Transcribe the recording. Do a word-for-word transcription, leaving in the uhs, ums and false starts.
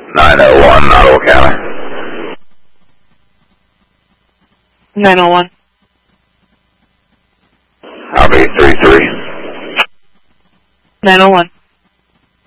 nine oh one, Ottawa County. nine oh one. I'll be three three. nine oh one.